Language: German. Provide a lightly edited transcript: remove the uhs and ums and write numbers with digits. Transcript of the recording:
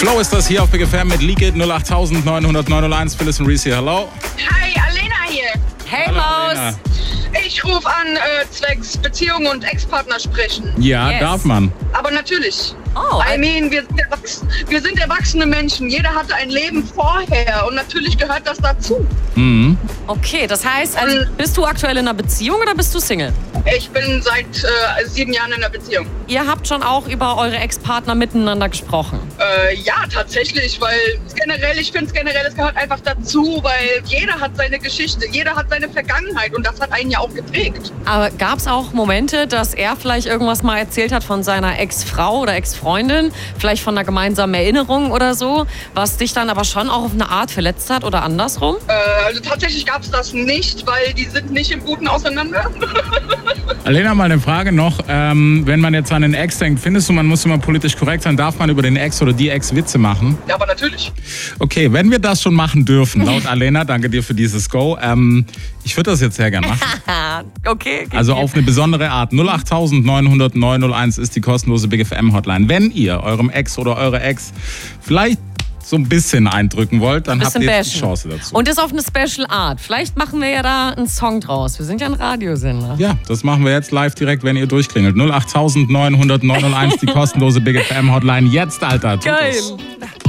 Flow ist das hier auf Big FM mit Leak It 08900 901. Phyllis und Reese hier. Hallo. Hi, Alena hier. Hey, Hallo, Maus. Alena. Ich rufe an, zwecks Beziehung und Ex-Partner sprechen. Ja, Yes. darf man. Aber natürlich. Oh, Wir sind erwachsene Menschen. Jeder hatte ein Leben vorher und natürlich gehört das dazu. Mhm. okay. Das heißt, also, bist du aktuell in einer Beziehung oder bist du Single? Ich bin seit 7 Jahren in einer Beziehung. Ihr habt schon auch über eure Ex-Partner miteinander gesprochen. Ja, tatsächlich, weil ich finde es generell, es gehört einfach dazu, weil jeder hat seine Geschichte, jeder hat seine Vergangenheit und das hat einen ja auch geprägt. Aber gab es auch Momente, dass er vielleicht irgendwas mal erzählt hat von seiner Ex-Frau oder Ex-Freundin, vielleicht von einer gemeinsamen Erinnerung oder so, was dich dann aber schon auch auf eine Art verletzt hat oder andersrum? Also tatsächlich gab es das nicht, weil die sind nicht im Guten auseinander. Alena, mal eine Frage noch. Wenn man jetzt an den Ex denkt, findest du, man muss immer politisch korrekt sein? Darf man über den Ex oder die Ex Witze machen? Ja, aber natürlich. Okay, wenn wir das schon machen dürfen, laut Alena, danke dir für dieses Go. Ich würde das jetzt sehr gerne machen. Okay. Also auf eine besondere Art. 08900 901 ist die kostenlose Big FM Hotline. Wenn ihr eurem Ex oder eure Ex vielleicht so ein bisschen eindrücken wollt, dann habt ihr jetzt die Chance dazu. Und das auf eine Special Art. Vielleicht machen wir ja da einen Song draus. Wir sind ja ein Radiosender. Ja, das machen wir jetzt live direkt, wenn ihr durchklingelt. 08900 901, die kostenlose Big FM Hotline. Jetzt, Alter. Tut Geil. es.